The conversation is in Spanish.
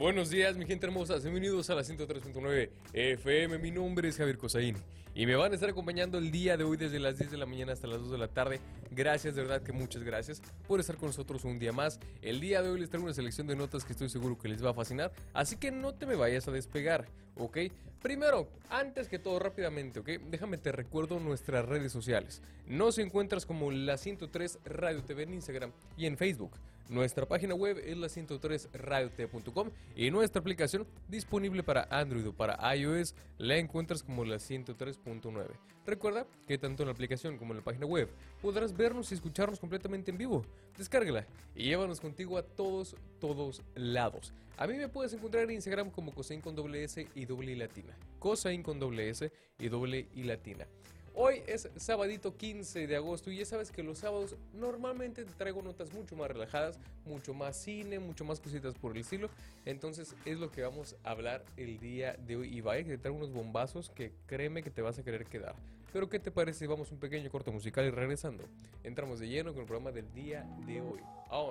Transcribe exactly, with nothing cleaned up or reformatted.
Buenos días, mi gente hermosa, bienvenidos a la ciento tres punto nueve F M. Mi nombre es Javier Cosaín y me van a estar acompañando el día de hoy desde las diez de la mañana hasta las dos de la tarde. Gracias, de verdad que muchas gracias por estar con nosotros un día más. El día de hoy les traigo una selección de notas que estoy seguro que les va a fascinar, así que no te me vayas a despegar, ¿ok? Primero, antes que todo, rápidamente, ¿ok? Déjame te recuerdo nuestras redes sociales. Nos encuentras como la ciento tres Radio T V en Instagram y en Facebook. Nuestra página web es la ciento tres radio t v punto com y nuestra aplicación disponible para Android o para iOS la encuentras como la ciento tres punto nueve. Recuerda que tanto en la aplicación como en la página web podrás vernos y escucharnos completamente en vivo. Descárgala y llévanos contigo a todos, todos lados. A mí me puedes encontrar en Instagram como Cosaín con doble S y doble I latina. Cosaín con doble S y doble I latina. Hoy es sabadito quince de agosto y ya sabes que los sábados normalmente te traigo notas mucho más relajadas, mucho más cine, mucho más cositas por el estilo. Entonces es lo que vamos a hablar el día de hoy. Y vaya que te traigo unos bombazos que créeme que te vas a querer quedar. Pero ¿qué te parece si vamos un pequeño corto musical y regresando? Entramos de lleno con el programa del día de hoy. Ahora.